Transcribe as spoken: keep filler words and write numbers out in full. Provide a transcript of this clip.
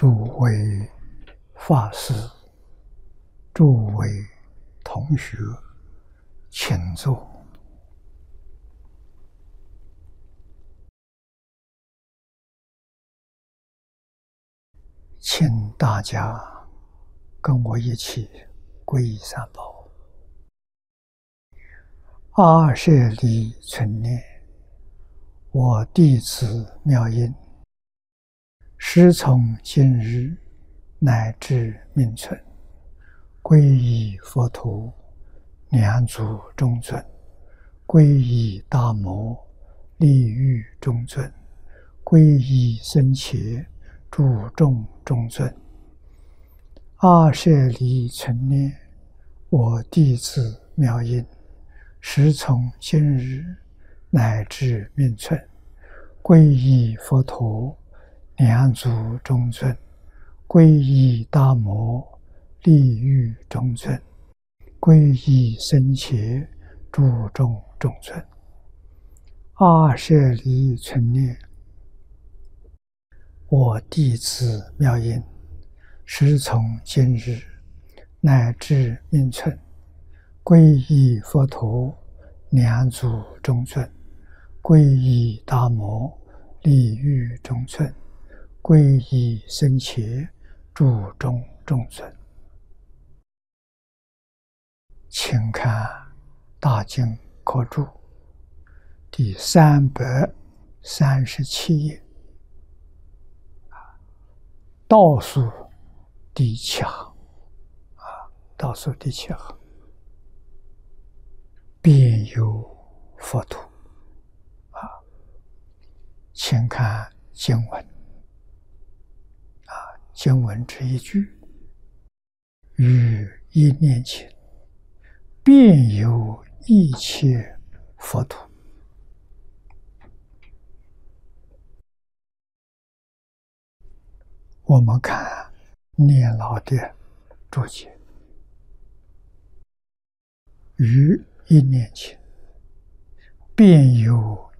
诸位法师、诸位同学，请坐。请大家跟我一起皈依三宝。阿舍利存念，我弟子妙音，时从今日乃至命存，皈依佛陀，两足中尊；皈依大摩，利欲中尊；皈依僧伽，注重中尊。阿舍利存念，我弟子妙音，时从今日乃至命存，皈依佛陀，两足中尊；皈依大摩，利欲中尊；皈依僧伽，注重中尊。阿舍利存念，我弟子妙音，时从今日乃至命存，皈依佛陀，两足中尊；皈依大摩，利欲中尊；皈依僧伽，注重中尊。请看大经科注第三百三十七页，倒数第七行，啊，倒数第七行，遍有佛土，啊，请看经文，啊，经文之一句，于一念前，遍有一切佛土。我们看念老的注解，于一念前，遍有